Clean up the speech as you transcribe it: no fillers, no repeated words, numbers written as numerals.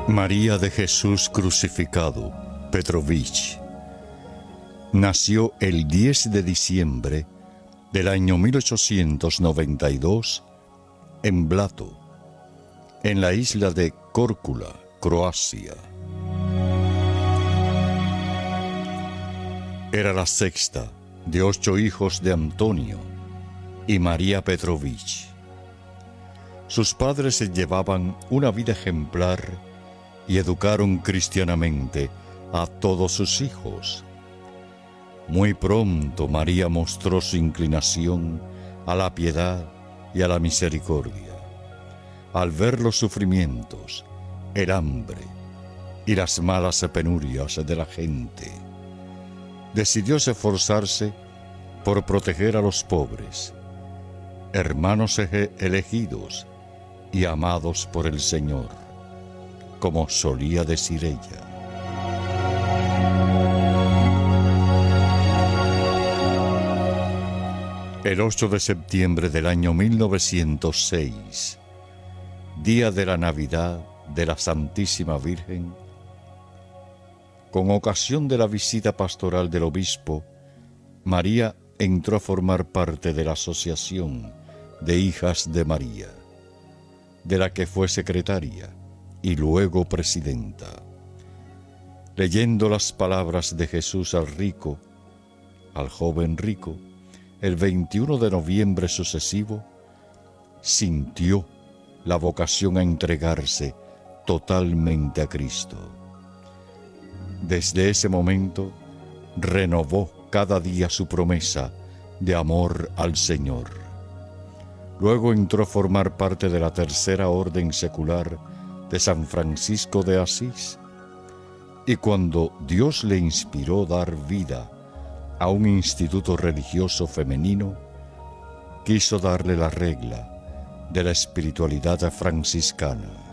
María de Jesús Crucificado Petrovich nació el 10 de diciembre del año 1892 en Blato, en la isla de Córcula, Croacia. Era la sexta de 8 hijos de Antonio y María Petrovich. Sus padres se llevaban una vida ejemplar y educaron cristianamente a todos sus hijos. Muy pronto María mostró su inclinación a la piedad y a la misericordia. Al ver los sufrimientos, el hambre y las malas penurias de la gente, decidió esforzarse por proteger a los pobres, hermanos elegidos y amados por el Señor, como solía decir ella. El 8 de septiembre del año 1906, día de la Navidad de la Santísima Virgen, con ocasión de la visita pastoral del obispo, María entró a formar parte de la Asociación de Hijas de María, de la que fue secretaria y luego presidenta. Leyendo las palabras de Jesús al joven rico, el 21 de noviembre sucesivo, sintió la vocación a entregarse totalmente a Cristo. Desde ese momento, renovó cada día su promesa de amor al Señor. Luego entró a formar parte de la Tercera Orden Secular de San Francisco de Asís, y cuando Dios le inspiró dar vida a un instituto religioso femenino, quiso darle la regla de la espiritualidad franciscana.